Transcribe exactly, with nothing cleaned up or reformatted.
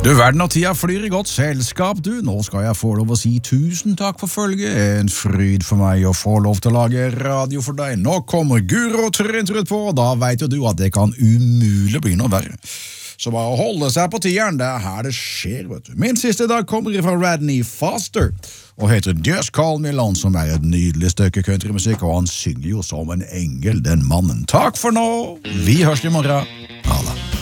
Du, verden og tida flyr i godt selskap, du. Nå skal jeg få lov å si tusen takk for følget. En fryd for meg å få lov til å lage radio for deg. Nå kommer Guro Trintrud på, og da vet jo du at det kan umulig bli noe verre. Så bare holde seg på tieren, det er her det skjer, vet du. Min siste dag kommer fra Radney Foster, og heter Just Call Me Alone, som er et nydelig stykke countrymusikk, og han synger jo som en engel, den mannen. Takk for nå, vi hørs i morgen.